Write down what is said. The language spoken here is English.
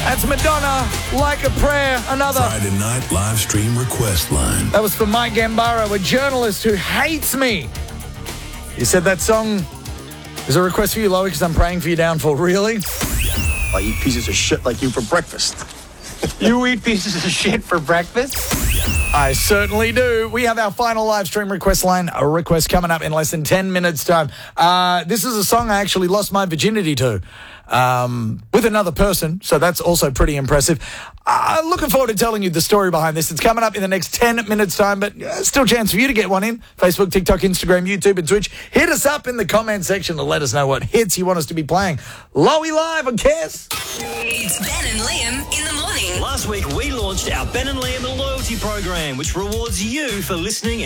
That's Madonna, Like a Prayer, another. Friday night live stream request line. That was from Mike Gambaro, a journalist who hates me. He said that song is a request for you, Lowy, because I'm praying for your downfall. Really? I eat pieces of shit like you for breakfast. You eat pieces of shit for breakfast? I certainly do. We have our final live stream request line, a request coming up in less than 10 minutes' time. This is a song I actually lost my virginity to with another person, so that's also pretty impressive. Looking forward to telling you the story behind this. It's coming up in the next 10 minutes' time, but still a chance for you to get one in. Facebook, TikTok, Instagram, YouTube, and Twitch. Hit us up in the comment section to let us know what hits you want us to be playing. Lowy Live on Kiss. It's Ben and Liam in the morning. Last week, we launched our Ben and Liam Loyalty Program, which rewards you for listening